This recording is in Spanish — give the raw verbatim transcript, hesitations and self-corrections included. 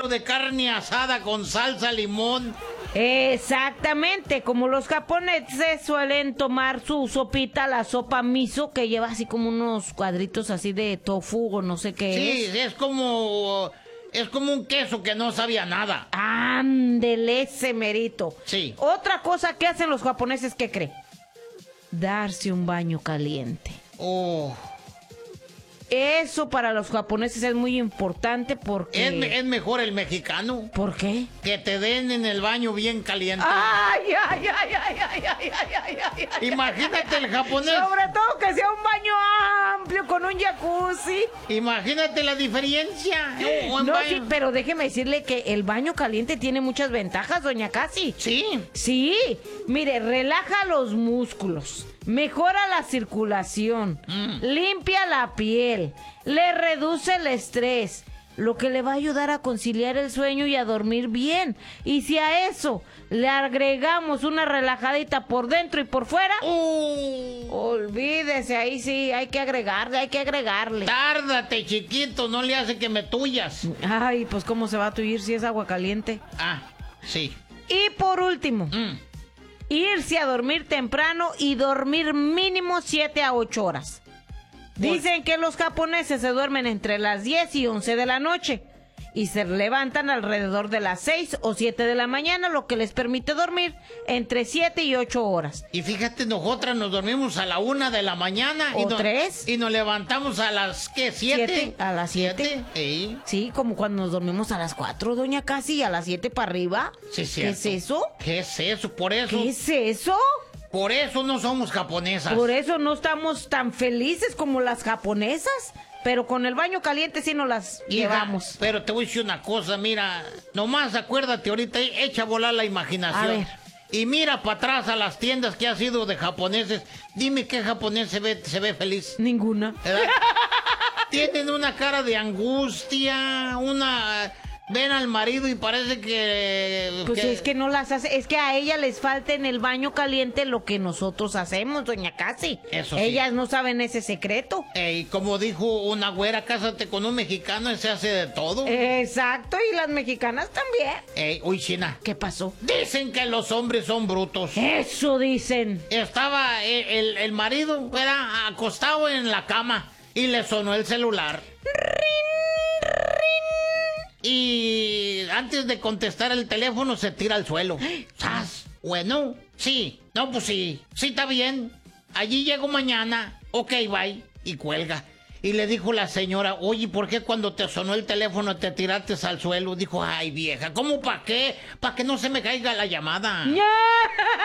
mejor de carne asada con salsa, limón. Exactamente, como los japoneses suelen tomar su sopita, la sopa miso, que lleva así como unos cuadritos así de tofu o no sé qué Sí, es. es como... Es como un queso que no sabía nada. Ándele, ese merito. Sí. Otra cosa que hacen los japoneses, ¿qué cree? Darse un baño caliente. Oh... Eso para los japoneses es muy importante porque... Es, me- es mejor el mexicano. ¿Por qué? Que te den en el baño bien caliente. ¡Ay, ay, ay, ay, ay, ay, ay, ay, ay, ay! Imagínate el japonés. Sobre todo que sea un baño amplio con un jacuzzi. Imagínate la diferencia. Un buen No, baño. sí, pero déjeme decirle que el baño caliente tiene muchas ventajas, doña Casi. Sí. Sí, mire, relaja los músculos, mejora la circulación, Mm. limpia la piel, le reduce el estrés, lo que le va a ayudar a conciliar el sueño y a dormir bien. Y si a eso le agregamos una relajadita por dentro y por fuera, Uh, olvídese, ahí sí, hay que agregarle, hay que agregarle. tárdate, chiquito, no le hace que me tuyas. Ay, pues cómo se va a tuir si es agua caliente. Ah, sí. Y por último, Mm. irse a dormir temprano y dormir mínimo siete a ocho horas. Dicen que los japoneses se duermen entre las diez y once de la noche y se levantan alrededor de las seis o siete de la mañana, lo que les permite dormir entre siete y ocho horas. Y fíjate, nosotras nos dormimos a la una de la mañana. ¿O y nos, tres? Y nos levantamos a las, ¿qué? ¿Siete? Siete, a las siete. Sí. Sí, como cuando nos dormimos a las cuatro, doña Casi, a las siete para arriba. Sí, ¿Qué cierto. es eso? ¿Qué es eso? Por eso. ¿Qué es eso? Por eso no somos japonesas. Por eso no estamos tan felices como las japonesas, pero con el baño caliente sí nos las Hija, llevamos. pero te voy a decir una cosa, mira, nomás acuérdate ahorita, echa a volar la imaginación. A ver. Y mira para atrás a las tiendas que has ido de japoneses. Dime qué japonés se ve, se ve feliz. Ninguna. ¿Verdad? Tienen una cara de angustia, una... Ven al marido y parece que... Pues es que no las hace, es que a ella les falta en el baño caliente lo que nosotros hacemos, doña Casi. Eso sí. Ellas no saben ese secreto. Y como dijo una güera, cásate con un mexicano y se hace de todo. Exacto, y las mexicanas también. Ey, uy, China. ¿Qué pasó? Dicen que los hombres son brutos. Eso dicen. Estaba el, el- el marido, era acostado en la cama y le sonó el celular. Y antes de contestar el teléfono se tira al suelo. ¡Sas! Bueno, sí. No, pues sí. Sí, está bien. Allí llego mañana. Ok, bye. Y cuelga. Y le dijo la señora, oye, ¿por qué cuando te sonó el teléfono te tiraste al suelo? Dijo, ay, vieja, ¿cómo para qué? Para que no se me caiga la llamada.